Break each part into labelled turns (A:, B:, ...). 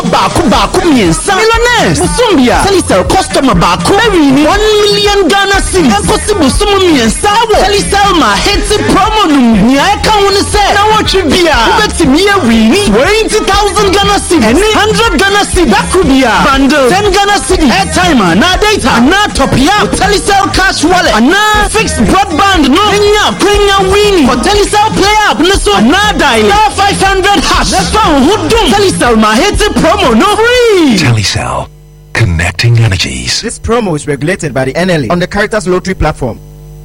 A: baako miensa. Millionaires. Musumbia. Telecel customer baako. Mary 1 million Ghana cedis. Enkosi busumu miensa wo. Telecel ma heti promo num. Ni aka woni se. Na wo twibia. Ubetimi ye wini 20,000 Ghana cedis. Any 100 Ghana cedis. That could be a bundle. 10 Ghana cedis. Airtime na data na top ya. Telecel cash wallet. Na fixed broadband no. Kenya winning. For Telecel play up. Neso na dial. 500 hash. That's found who do. Telecel ma heti promo no free.
B: Telecel. Connecting energies.
C: This promo is regulated by the NLA on the Caritas Lottery platform.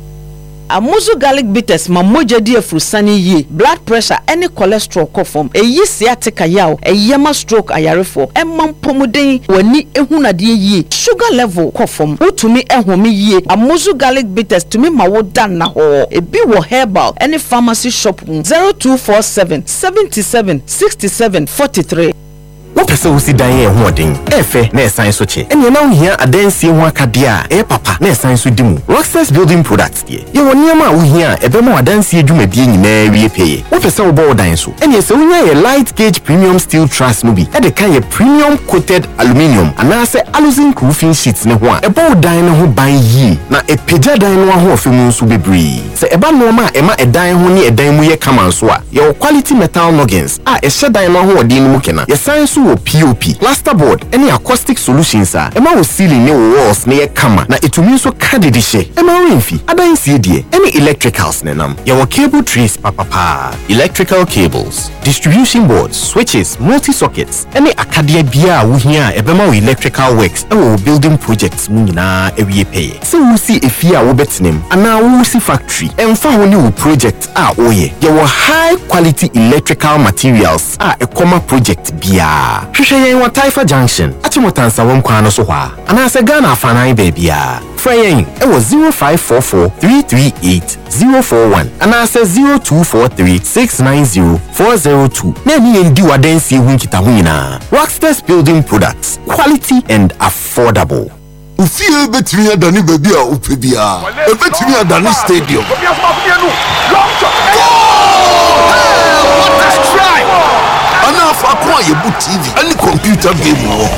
D: Amuzu garlic bitters mamoja di afrusani ye blood pressure any cholesterol kofom eyi sciatica yaw eyema stroke ayarefo emam pomuden wani ehunade ye sugar level kofom utumi ehome ye Amuzu garlic bitters tumi mawodan na ho ebi wo herbal any pharmacy shop 0247 77 67 43.
E: What person who see die hoarding? Efe na science soche. And you now here adansi ho akadia papa na science dimu. Rockstars building products die. You won niama wo here ebemo adansi adwumadie nyina wie pay. What person wo board dan so. And yes wonya ye light gauge premium steel truss no bi. E de kan ye premium coated aluminium anase aluzinc roofing sheets ne ho a. E board dan no ho ban yi na e pagya dan no ho ofemu nso bebre. Se eba no ma e ma edan ho ne edan mu ye kama so a. Ye quality metal noggins a e hye dan no ho odin no mu kena. Ye science POP, plasterboard, any acoustic solutions are. Emma was ceiling new walls near kama. Na itumi so kadidishe. Emma Rinfi, Ada CD, any electricals nenam. Your cable trees papa. Electrical cables, distribution boards, switches, multi-sockets, any Acadia Bia wuhia ebema electrical works. Ewo building projects munina ewie pay. So we see if ya wobetnem. Ana we see factory. Emfa honi project oye. Your high quality electrical materials a comma project bia. Hwehwe yen wa Taifa Junction achimotansa won kwa no so hwa anase Ghana afanan baabia Freyen ewo 0544338041 anase 0243690402 na ni endi wadansi hu nkita hu nyina Rockstars Building Products, quality and affordable.
F: Ufie betimi adani baby a opebia ebetimi adani stadium. Ana fa kwa yebu TV any computer game wo.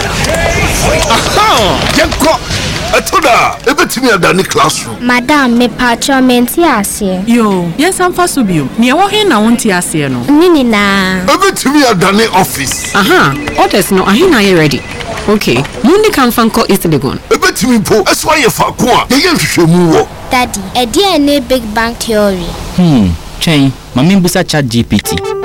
F: Aha! Yenko atoda ebetimi adani classroom.
G: Madam me patcho menti ase.
H: Yo, yes am fa so bio. Me wo he na wonti ase no.
G: Nini na.
F: Ebetimi adani office.
H: Aha, orders no ahina ye ready. Okay, mundi kan fanko Eastlegon.
F: Ebetimi po eswa ye fa kwa ye nhwehwemu wo.
G: Daddy, e dey na big bang theory.
I: Chain, mami busa chat GPT.